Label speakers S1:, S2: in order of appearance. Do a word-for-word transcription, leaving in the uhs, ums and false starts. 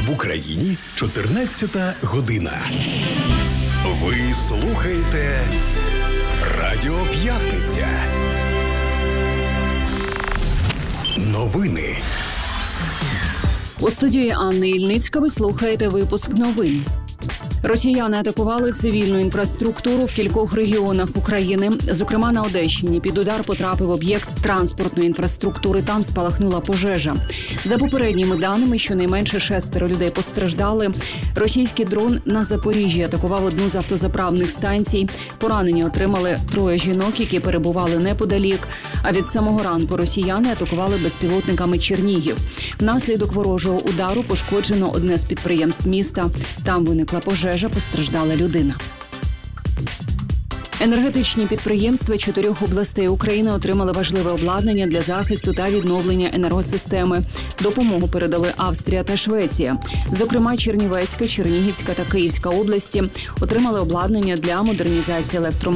S1: В Україні чотирнадцята година. Ви слухаєте Радіо П'ятниця. Новини.
S2: У студії Анни Ільницька ви слухаєте випуск новин. Росіяни атакували цивільну інфраструктуру в кількох регіонах України. Зокрема, на Одещині під удар потрапив об'єкт транспортної інфраструктури. Там спалахнула пожежа. За попередніми даними, щонайменше шестеро людей постраждали. Російський дрон на Запоріжжі атакував одну з автозаправних станцій. Поранення отримали троє жінок, які перебували неподалік. А від самого ранку росіяни атакували безпілотниками Чернігів. Внаслідок ворожого удару пошкоджено одне з підприємств міста. Там виникла пожежа. Постраждала людина. Енергетичні підприємства чотирьох областей України отримали важливе обладнання для захисту та відновлення енергосистеми. Допомогу передали Австрія та Швеція. Зокрема, Чернівецька, Чернігівська та Київська області отримали обладнання для модернізації електромережі.